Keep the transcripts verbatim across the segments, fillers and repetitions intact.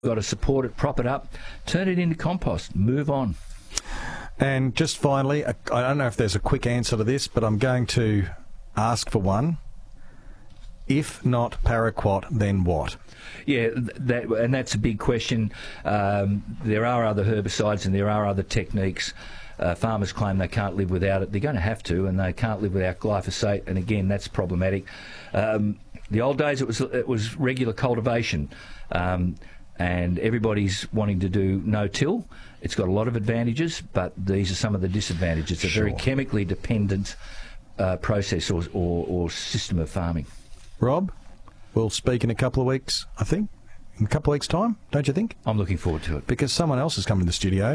got to support it, prop it up, turn it into compost, move on. And just finally, I don't know if there's a quick answer to this, but I'm going to ask for one. If not paraquat, then what? Yeah, that, and that's a big question. Um, there are other herbicides and there are other techniques. Uh, farmers claim they can't live without it. They're going to have to, and they can't live without glyphosate, and again, that's problematic. Um, the old days, it was it was regular cultivation, um, and everybody's wanting to do no-till. It's got a lot of advantages, but these are some of the disadvantages. It's a Sure. very chemically dependent uh, process or, or, or system of farming. Rob, we'll speak in a couple of weeks, I think. In a couple of weeks' time, don't you think? I'm looking forward to it. Because someone else has come to the studio.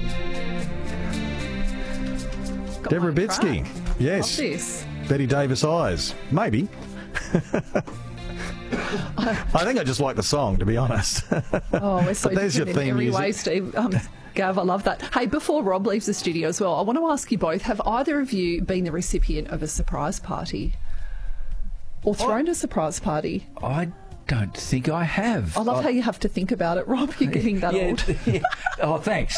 Got Deborah my Bitsky. track. Yes. Love this. Betty Davis Eyes. Maybe. I think I just like the song, to be honest. Oh, we're so But there's your different in theme every music. way, Steve. Um, Gav, I love that. Hey, before Rob leaves the studio as well, I want to ask you both, have either of you been the recipient of a surprise party? Or thrown a surprise party? I don't think I have. I love how you have to think about it, Rob. You're getting that yeah, old. yeah. Oh, thanks.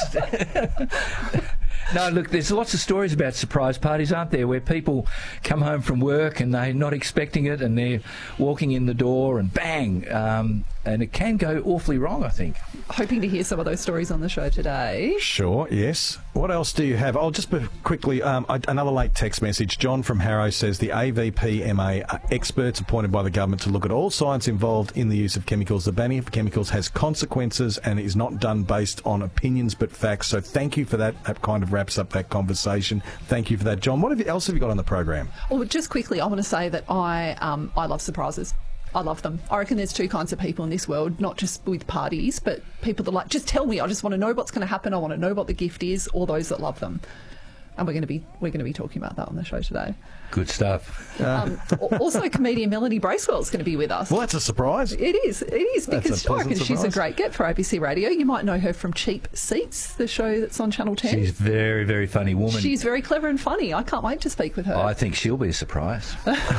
No, look, there's lots of stories about surprise parties, aren't there, where people come home from work and they're not expecting it and they're walking in the door and bang, um, and it can go awfully wrong, I think. Hoping to hear some of those stories on the show today. Sure, yes. What else do you have? I'll just be quickly, um, another late text message. John from Harrow says the A V P M A are experts appointed by the government to look at all science involved in the use of chemicals. The banning of chemicals has consequences and is not done based on opinions but facts. So thank you for that. That kind of wraps up that conversation. Thank you for that, John. What have you, else have you got on the program? Well, just quickly, I want to say that I um, I love surprises. I love them. I reckon there's two kinds of people in this world, not just with parties, but people that like, just tell me, I just want to know what's going to happen, I want to know what the gift is, or those that love them. And we're going to be we're going to be talking about that on the show today. Good stuff. Um, also, comedian Melanie Bracewell is going to be with us. Well, that's a surprise. It is. It is That's because a I reckon pleasant she's a surprise. great get for A B C Radio. You might know her from Cheap Seats, the show that's on Channel ten. She's a very, very funny woman. She's very clever and funny. I can't wait to speak with her. I think she'll be a surprise.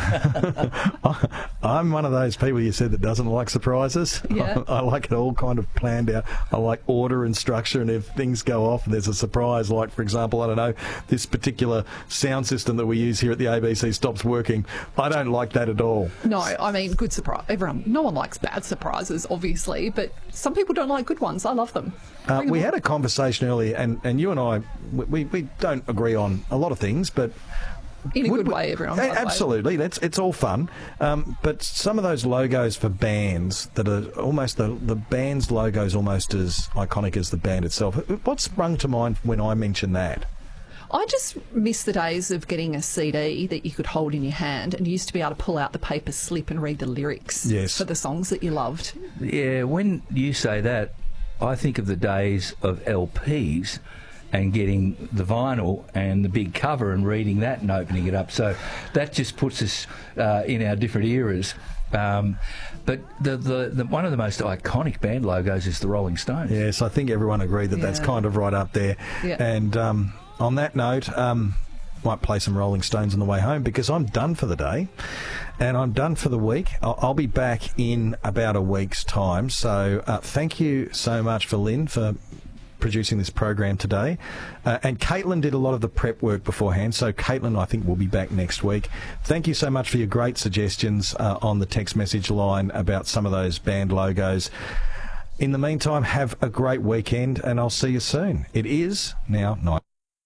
I'm one of those people you said that doesn't like surprises. Yeah. I like it all kind of planned out. I like order and structure, and if things go off and there's a surprise, like, for example, I don't know, this particular sound system that we use here at the A B C stops working, I don't like that at all. No, I mean, good surprise. Everyone, no one likes bad surprises, obviously, but some people don't like good ones. I love them. Uh, Bring we them had on. a conversation earlier, and, and you and I, we, we don't agree on a lot of things, but In a would good we- way, everyone. A- by the way. Absolutely, that's it's all fun. Um, but some of those logos for bands that are almost the the band's logo is almost as iconic as the band itself. What sprung to mind when I mentioned that? I just miss the days of getting a C D that you could hold in your hand, and you used to be able to pull out the paper slip and read the lyrics Yes. for the songs that you loved. Yeah, when you say that, I think of the days of L Ps and getting the vinyl and the big cover and reading that and opening it up. So that just puts us uh, in our different eras. Um, but the, the, the one of the most iconic band logos is the Rolling Stones. Yes, I think everyone agreed that that's Yeah. kind of right up there. Yeah. And um, on that note, um, might play some Rolling Stones on the way home because I'm done for the day and I'm done for the week. I'll, I'll be back in about a week's time. So uh, thank you so much for Lynn for producing this program today. Uh, and Caitlin did a lot of the prep work beforehand, so Caitlin, I think, will be back next week. Thank you so much for your great suggestions uh, on the text message line about some of those band logos. In the meantime, have a great weekend, and I'll see you soon. It is now night.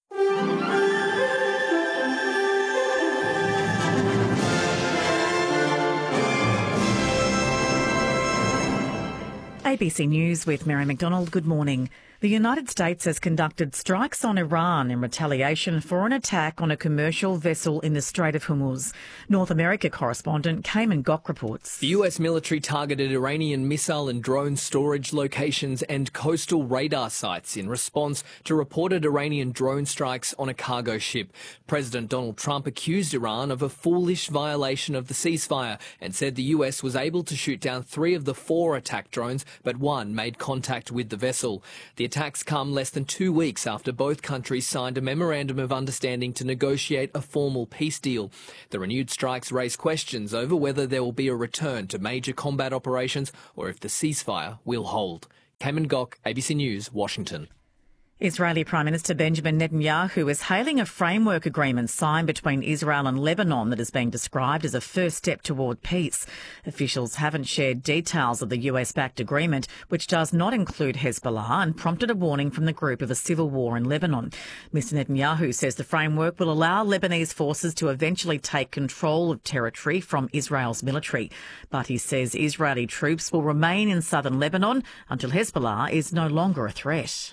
A B C News with Mary McDonald. Good morning. The United States has conducted strikes on Iran in retaliation for an attack on a commercial vessel in the Strait of Hormuz. North America correspondent Cayman Gok reports. The U S military targeted Iranian missile and drone storage locations and coastal radar sites in response to reported Iranian drone strikes on a cargo ship. President Donald Trump accused Iran of a foolish violation of the ceasefire and said the U S was able to shoot down three of the four attack drones, but one made contact with the vessel. The attacks come less than two weeks after both countries signed a memorandum of understanding to negotiate a formal peace deal. The renewed strikes raise questions over whether there will be a return to major combat operations or if the ceasefire will hold. Cayman Gok, A B C News, Washington. Israeli Prime Minister Benjamin Netanyahu is hailing a framework agreement signed between Israel and Lebanon that is being described as a first step toward peace. Officials haven't shared details of the U S-backed agreement, which does not include Hezbollah, and prompted a warning from the group of a civil war in Lebanon. Mister Netanyahu says the framework will allow Lebanese forces to eventually take control of territory from Israel's military. But he says Israeli troops will remain in southern Lebanon until Hezbollah is no longer a threat.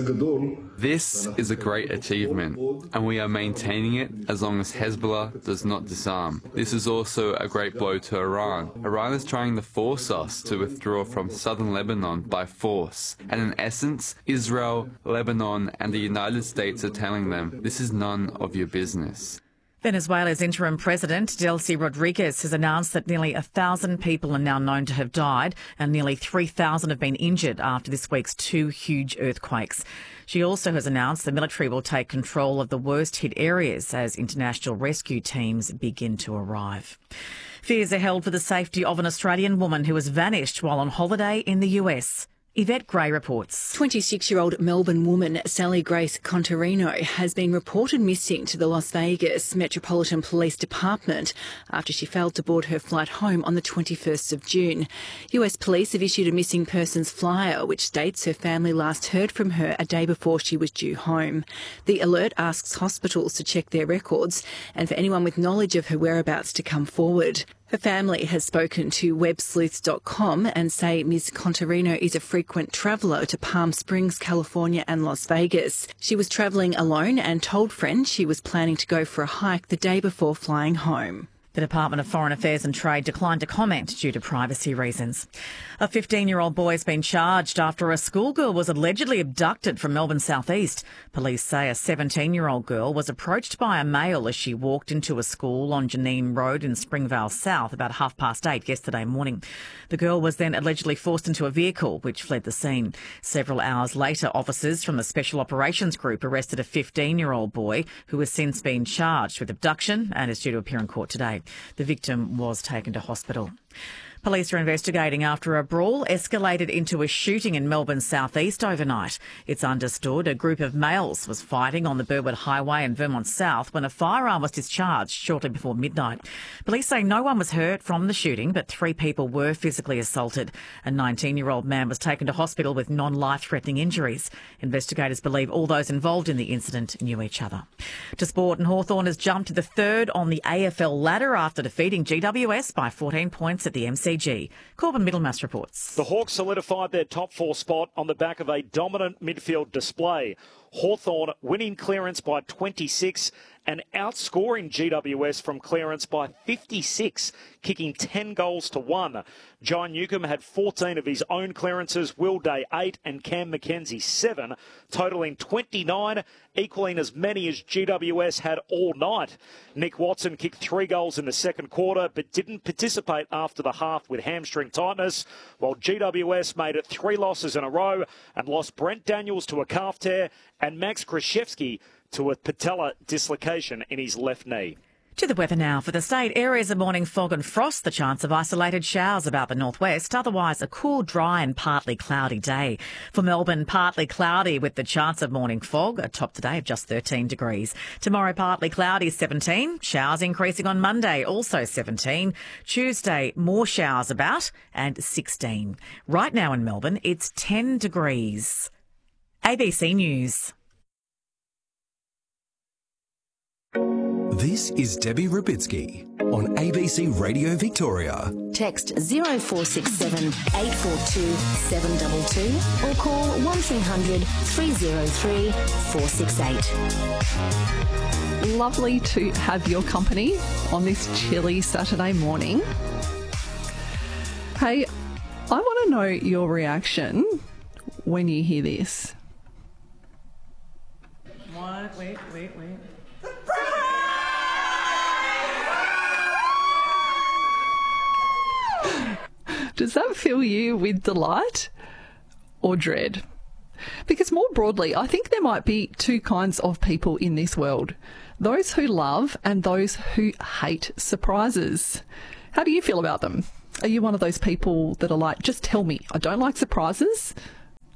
This is a great achievement, and we are maintaining it as long as Hezbollah does not disarm. This is also a great blow to Iran. Iran is trying to force us to withdraw from southern Lebanon by force, and in essence, Israel, Lebanon, and the United States are telling them, this is none of your business. Venezuela's interim president, Delcy Rodriguez, has announced that nearly a thousand people are now known to have died and nearly three thousand have been injured after this week's two huge earthquakes. She also has announced the military will take control of the worst-hit areas as international rescue teams begin to arrive. Fears are held for the safety of an Australian woman who has vanished while on holiday in the U S. Yvette Gray reports. twenty-six-year-old Melbourne woman Sally Grace Contarino has been reported missing to the Las Vegas Metropolitan Police Department after she failed to board her flight home on the twenty-first of June. U S police have issued a missing persons flyer which states her family last heard from her a day before she was due home. The alert asks hospitals to check their records and for anyone with knowledge of her whereabouts to come forward. Her family has spoken to web sleuths dot com and say Miz Contarino is a frequent traveller to Palm Springs, California and Las Vegas. She was travelling alone and told friends she was planning to go for a hike the day before flying home. The Department of Foreign Affairs and Trade declined to comment due to privacy reasons. A fifteen-year-old boy has been charged after a schoolgirl was allegedly abducted from Melbourne South East. Police say a seventeen-year-old girl was approached by a male as she walked into a school on Janine Road in Springvale South about half past eight yesterday morning. The girl was then allegedly forced into a vehicle which fled the scene. Several hours later, officers from the Special Operations Group arrested a fifteen-year-old boy who has since been charged with abduction and is due to appear in court today. The victim was taken to hospital. Police are investigating after a brawl escalated into a shooting in Melbourne's southeast overnight. It's understood a group of males was fighting on the Burwood Highway in Vermont South when a firearm was discharged shortly before midnight. Police say no one was hurt from the shooting, but three people were physically assaulted. A nineteen-year-old man was taken to hospital with non-life-threatening injuries. Investigators believe all those involved in the incident knew each other. To sport, and Hawthorn has jumped to the third on the A F L ladder after defeating G W S by fourteen points at the M C G. Corbin Middlemass reports. The Hawks solidified their top four spot on the back of a dominant midfield display. Hawthorn winning clearance by twenty-six and outscoring G W S from clearance by fifty-six, kicking ten goals to one. John Newcomb had fourteen of his own clearances, Will Day eight and Cam McKenzie seven, totalling twenty-nine, equaling as many as G W S had all night. Nick Watson kicked three goals in the second quarter but didn't participate after the half with hamstring tightness, while G W S made it three losses in a row and lost Brent Daniels to a calf tear and Max Krzyzewski to a patella dislocation in his left knee. To the weather now. For the state, areas of morning fog and frost, the chance of isolated showers about the northwest. Otherwise, a cool, dry and partly cloudy day. For Melbourne, partly cloudy with the chance of morning fog, a top today of just thirteen degrees. Tomorrow, partly cloudy, seventeen. Showers increasing on Monday, also seventeen. Tuesday, more showers about and sixteen. Right now in Melbourne, it's ten degrees. A B C News. This is Debbie Rubitsky on A B C Radio Victoria. Text zero four six seven eight four two seven two two or call one three hundred three oh three four six eight. Lovely to have your company on this chilly Saturday morning. Hey, I want to know your reaction when you hear this. What? Wait, wait, wait. Does that fill you with delight or dread? Because more broadly, I think there might be two kinds of people in this world. Those who love and those who hate surprises. How do you feel about them? Are you one of those people that are like, just tell me, I don't like surprises?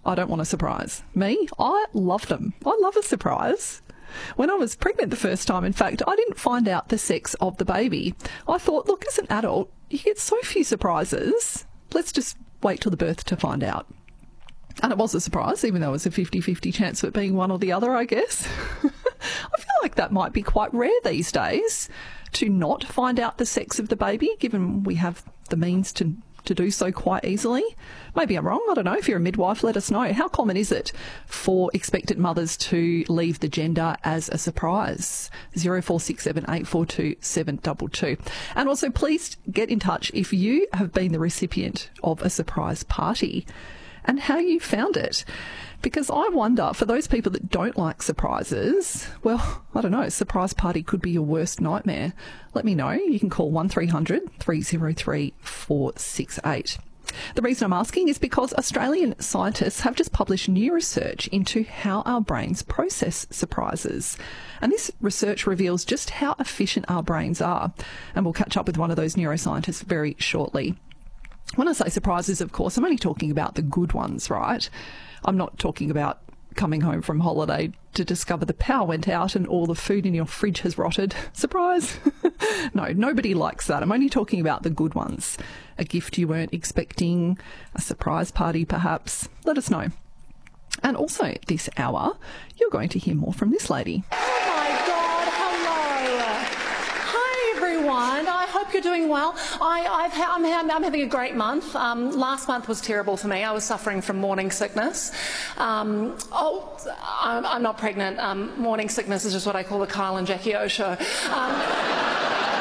I don't want a surprise. Me, I love them. I love a surprise. When I was pregnant the first time, in fact, I didn't find out the sex of the baby. I thought, look, as an adult, you get so few surprises. Let's just wait till the birth to find out. And it was a surprise, even though it was a fifty-fifty chance of it being one or the other, I guess. I feel like that might be quite rare these days, to not find out the sex of the baby, given we have the means to, to do so quite easily. Maybe I'm wrong, I don't know. If you're a midwife, let us know. How common is it for expectant mothers to leave the gender as a surprise? zero four six seven, eight four two, seven two two. And also, please get in touch if you have been the recipient of a surprise party and how you found it. Because I wonder, for those people that don't like surprises, well, I don't know, a surprise party could be your worst nightmare. Let me know. You can call one three hundred, three oh three, four six eight. The reason I'm asking is because Australian scientists have just published new research into how our brains process surprises. And this research reveals just how efficient our brains are. And we'll catch up with one of those neuroscientists very shortly. When I say surprises, of course, I'm only talking about the good ones, right? I'm not talking about coming home from holiday to discover the power went out and all the food in your fridge has rotted. Surprise! No, nobody likes that. I'm only talking about the good ones. A gift you weren't expecting, a surprise party perhaps. Let us know. And also this hour, you're going to hear more from this lady. Oh my God, hello. Hi everyone. I hope you're doing well. I, I've ha- I'm, ha- I'm having a great month. Um, last month was terrible for me. I was suffering from morning sickness. Um, oh, I'm, I'm not pregnant. Um, morning sickness is just what I call the Kyle and Jackie O show. Um,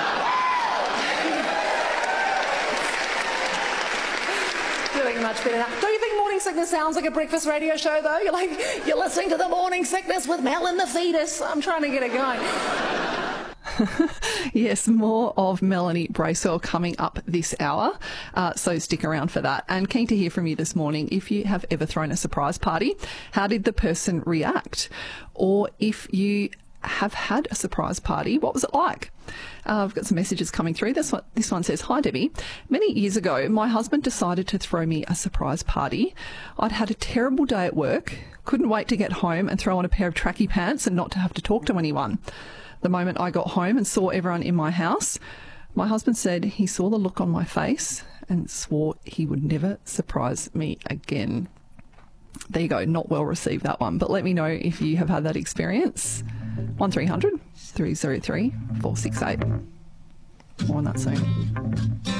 doing much better now. Don't you think morning sickness sounds like a breakfast radio show, though? You're like, you're listening to the morning sickness with Mel and the fetus. I'm trying to get it going. Yes, more of Melanie Bracewell coming up this hour, uh, so stick around for that. And keen to hear from you this morning. If you have ever thrown a surprise party, how did the person react? Or if you have had a surprise party, what was it like? Uh, I've got some messages coming through. This one, this one says, "Hi Debbie, many years ago my husband decided to throw me a surprise party. I'd had a terrible day at work, couldn't wait to get home and throw on a pair of tracky pants and not to have to talk to anyone. The moment I got home and saw everyone in my house, my husband said he saw the look on my face and swore he would never surprise me again." There you go, not well received that one, but let me know if you have had that experience. one three hundred, three oh three, four six eight. More on that soon.